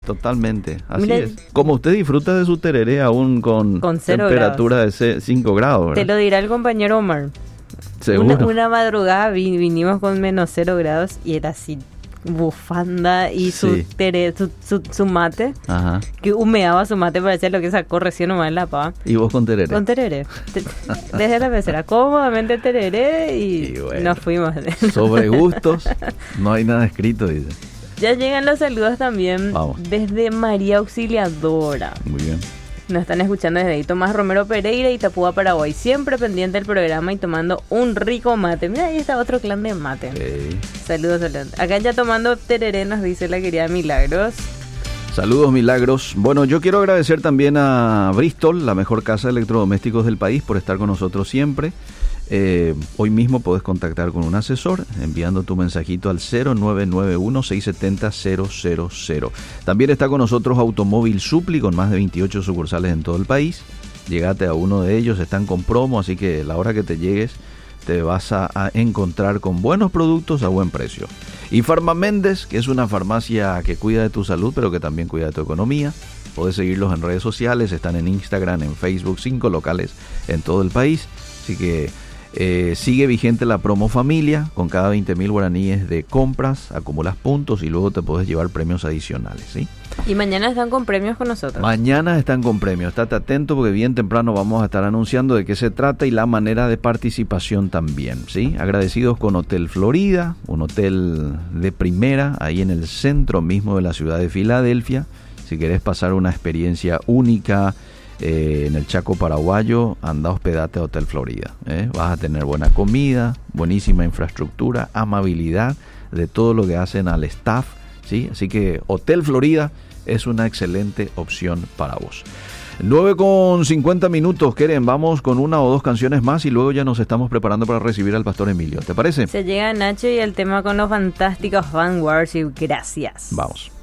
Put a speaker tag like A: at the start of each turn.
A: totalmente. Así
B: Mira,
A: es. Como usted disfruta de su tereré aún con
B: 0
A: temperatura de 5 grados, ¿verdad?
B: Te lo dirá el compañero Omar.
A: Seguro.
B: Una madrugada vinimos con menos 0 grados y era así, bufanda y
A: Sí.
B: su mate,
A: Ajá.
B: que humeaba su mate, parecía lo que sacó recién nomás en la pava.
A: ¿Y vos con tereré?
B: Con tereré. Desde la pecera, cómodamente tereré y
A: bueno,
B: nos fuimos.
A: Sobre gustos, no hay nada escrito, dice.
B: Ya llegan los saludos también.
A: Vamos.
B: Desde María Auxiliadora.
A: Muy bien.
B: Nos están escuchando desde ahí Tomás Romero Pereira y Itapúa, Paraguay. Siempre pendiente del programa y tomando un rico mate. Mira, ahí está otro clan de mate. Saludos. Acá ya tomando tereré, nos dice la querida Milagros.
A: Saludos, Milagros. Bueno, yo quiero agradecer también a Bristol, la mejor casa de electrodomésticos del país, por estar con nosotros siempre. Hoy mismo podés contactar con un asesor enviando tu mensajito al 0991-670-000. También está con nosotros Automóvil Supli, con más de 28 sucursales en todo el país. Llegate a uno de ellos, están con promo, así que a la hora que te llegues te vas a encontrar con buenos productos a buen precio. Y Farma Méndez, que es una farmacia que cuida de tu salud, pero que también cuida de tu economía. Podés seguirlos en redes sociales, están en Instagram, en Facebook, 5 locales en todo el país. Así que sigue vigente la promo familia, con cada 20.000 guaraníes de compras, acumulas puntos y luego te podés llevar premios adicionales, ¿sí?
B: Y mañana están con premios con nosotros.
A: Mañana están con premios, estate atento porque bien temprano vamos a estar anunciando de qué se trata y la manera de participación también, ¿sí? Agradecidos con Hotel Florida, un hotel de primera ahí en el centro mismo de la ciudad de Filadelfia. Si querés pasar una experiencia única en el Chaco paraguayo, anda, hospedate a Hotel Florida. Vas a tener buena comida, buenísima infraestructura, amabilidad de todo lo que hacen al staff, ¿sí? Así que Hotel Florida es una excelente opción para vos. 9:50, Keren, vamos con una o dos canciones más y luego ya nos estamos preparando para recibir al Pastor Emilio, ¿te parece?
B: Se llega Nacho y el tema con los fantásticos Vanguards y gracias.
A: Vamos.